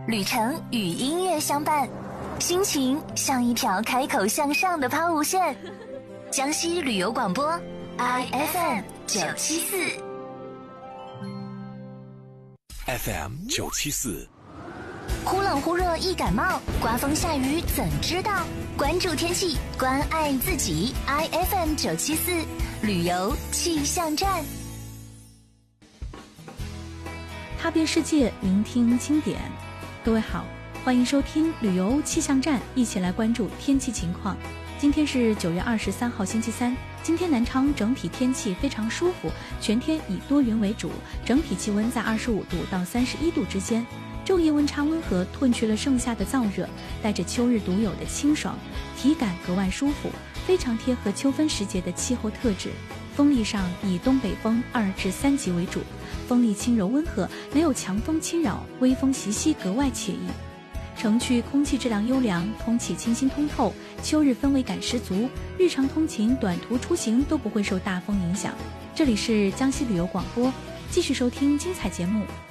旅程与音乐相伴，心情像一条开口向上的抛物线。江西旅游广播 IFM 974 FM 974， 忽冷忽热易感冒，刮风下雨怎知道？关注天气，关爱自己。IFM 974旅游气象站， 踏遍世界，聆听经典。各位好，欢迎收听旅游气象站，一起来关注天气情况。今天是9月23号星期三，今天南昌整体天气非常舒服，全天以多云为主，整体气温在25度到31度之间。昼夜温差温和，褪去了盛夏的燥热，带着秋日独有的清爽，体感格外舒服，非常贴合秋分时节的气候特质。风力上以东北风2至3级为主，风力轻柔温和，没有强风侵扰，微风习习，格外惬意。城区空气质量优良，空气清新通透，秋日氛围感十足，日常通勤、短途出行都不会受大风影响。这里是江西旅游广播，继续收听精彩节目，